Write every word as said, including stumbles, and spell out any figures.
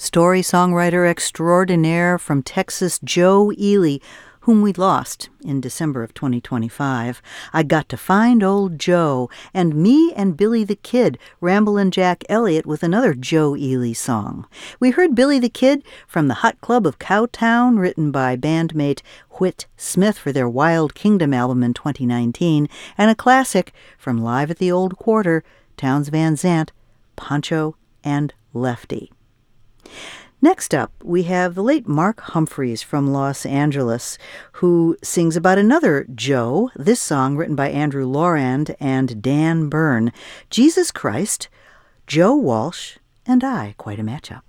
story songwriter extraordinaire from Texas, Joe Ely, whom we lost in December of twenty twenty-five. I got to find old Joe, and me and Billy the Kid, Ramblin' Jack Elliott, with another Joe Ely song. We heard Billy the Kid from the Hot Club of Cowtown, written by bandmate Whit Smith for their Wild Kingdom album in twenty nineteen, and a classic from Live at the Old Quarter, Townes Van Zandt, Pancho and Lefty. Next up, we have the late Mark Humphreys from Los Angeles, who sings about another Joe, this song written by Andrew Lorand and Dan Byrne, Jesus Christ, Joe Walsh, and I. Quite a matchup.